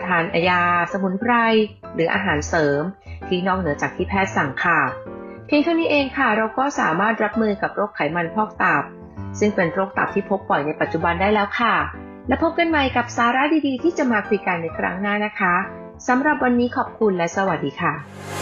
ทานยาสมุนไพรหรืออาหารเสริมที่นอกเหนือจากที่แพทย์สั่งค่ะเพียงเท่านี้เองค่ะเราก็สามารถรับมือกับโรคไขมันพอกตับซึ่งเป็นโรคตับที่พบบ่อยในปัจจุบันได้แล้วค่ะและพบกันใหม่กับสาระดีๆที่จะมาคุยกันในครั้งหน้านะคะสำหรับวันนี้ขอบคุณและสวัสดีค่ะ